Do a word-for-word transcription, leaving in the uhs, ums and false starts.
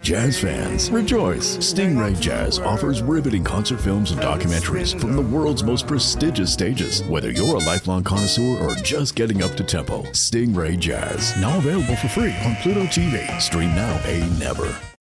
Jazz fans, rejoice! Stingray Jazz offers riveting concert films and documentaries from the world's most prestigious stages. Whether you're a lifelong connoisseur or just getting up to tempo, Stingray Jazz, now available for free on Pluto T V. Stream now, pay never.